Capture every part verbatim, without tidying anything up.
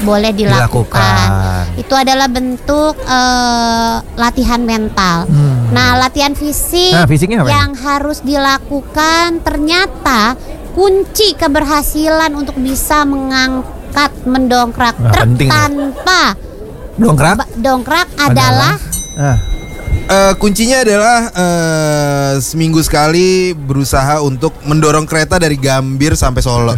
boleh dilakukan. Dilakukan. Itu adalah bentuk uh, latihan mental. Hmm. Nah, latihan fisik Nah, fisiknya apa yang harus dilakukan ternyata kunci keberhasilan untuk bisa mengangkat mendongkrak Nah, truk penting ya. tanpa Dongkrak ba- dongkrak adalah ah. Uh, kuncinya adalah uh, seminggu sekali berusaha untuk mendorong kereta dari Gambir sampai Solo.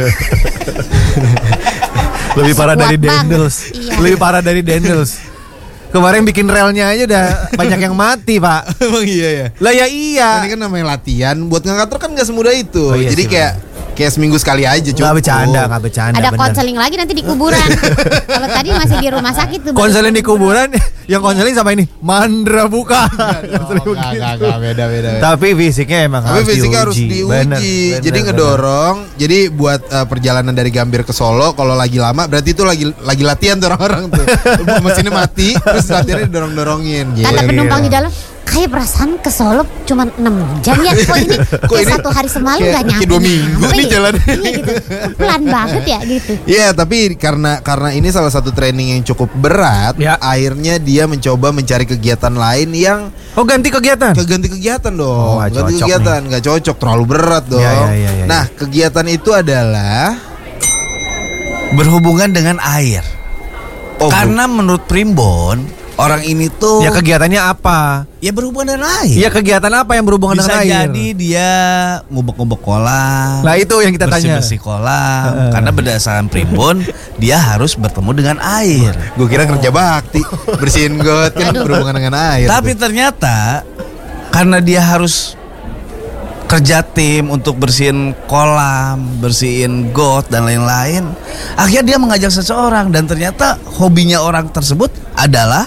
Lebih parah dari Kuat banget. Dendels. Iya. Lebih parah dari Dendels. Kemarin bikin relnya aja udah banyak yang mati, Pak. Emang iya ya. Lah ya iya. Ini kan namanya latihan. Buat ngangkat truk kan nggak semudah itu. Oh, iya Jadi sih, kayak kayak seminggu sekali aja cukup. Nggak bercanda, nggak bercanda. ada bener. konseling lagi nanti di kuburan. Kalau tadi masih di rumah sakit tuh. baru Konseling di kuburan. kuburan, yang konseling sama ini Mandra bukan. Yang sering Enggak, begitu. enggak, enggak, beda, beda. Tapi fisiknya emang Tapi harus fisiknya diuji. harus diuji. Bener, Jadi bener, ngedorong. Jadi buat uh, perjalanan dari Gambir ke Solo kalau lagi lama berarti itu lagi lagi latihan tuh orang-orang tuh. Mesinnya mati, terus latihannya didorong-dorongin gitu. Kata Iya. penumpang di dalam, kayak perasaan ke Solo cuma enam jam ya. Kok ini Kok kayak ini satu hari semalam kayak- gak nyampe. kayak dua minggu nyampe nih ya? jalan. Iya gitu. Pelan banget ya gitu. Iya, tapi karena karena ini salah satu training yang cukup berat, Ya. akhirnya dia mencoba mencari kegiatan lain yang Oh, ganti kegiatan. keganti kegiatan dong. Oh, nggak ganti cocok kegiatan, nggak cocok, terlalu berat dong. Ya, ya, ya, ya, nah, kegiatan itu adalah berhubungan dengan air. oh, Karena menurut Primbon, orang ini tuh Ya kegiatannya apa? ya berhubungan dengan air. Ya kegiatan apa yang berhubungan Bisa dengan air? jadi dia ngubek-ngubek kolam. Nah, itu yang kita tanya. bersih-bersih kolam. Heeh. Karena berdasarkan Primbon, dia harus bertemu dengan air. gue kira kerja bakti, bersihin got kan berhubungan dengan air. Tapi ternyata karena dia harus kerja tim untuk bersihin kolam, bersihin got dan lain-lain, akhirnya dia mengajak seseorang dan ternyata hobinya orang tersebut adalah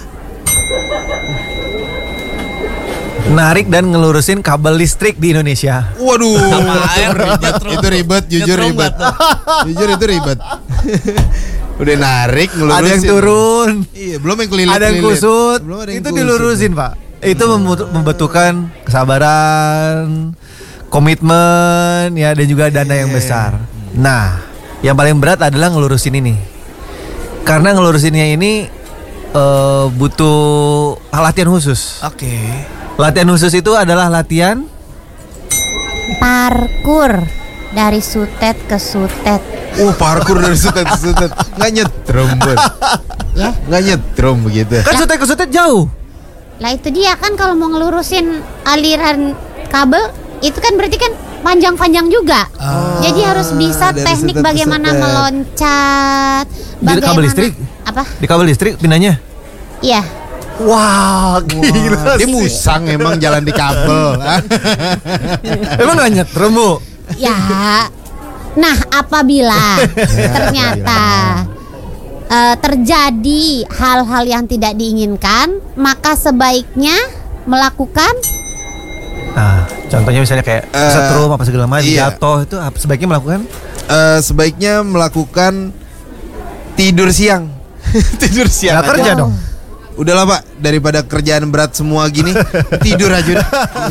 Narik dan ngelurusin kabel listrik di Indonesia. Waduh, Sama air, nyetrum. itu ribet, jujur Nyetrum ribet, nggak jujur itu ribet. Udah narik, ngelurusin. Ada yang turun, Iya, belum yang kelilit. ada yang kusut. Belum ada yang Itu kusut. dilurusin, Pak. Itu membutuh- membutuhkan kesabaran, komitmen, ya, dan juga dana yang besar. Nah, yang paling berat adalah ngelurusin ini. Karena ngelurusinnya ini eh, butuh latihan khusus. oke. Latihan khusus itu adalah latihan Parkur dari sutet ke sutet. Oh, parkur dari sutet ke sutet. Nggak nyetrum, Bun. Ya. Nggak nyetrum begitu. kan sutet ke sutet jauh. Lah itu dia kan kalau mau ngelurusin aliran kabel itu kan berarti kan panjang-panjang juga. Jadi harus bisa dari teknik sutet ke bagaimana sutet. meloncat, Di bagaimana kabel listrik? apa? Di kabel listrik pindahnya. Iya. Wah, gila. Dia musang emang jalan di kabel. Emang gak nyetrum, Bu? Ya. Nah, apabila ternyata eh, terjadi hal-hal yang tidak diinginkan, maka sebaiknya melakukan Nah, contohnya misalnya kayak Eh, setrum apa segala macam, iya. jatuh, itu apa sebaiknya melakukan? Eh, sebaiknya melakukan tidur siang. Tidur siang. Nggak kerja aja. dong. Udahlah, Pak, daripada kerjaan berat semua gini, tidur aja udah.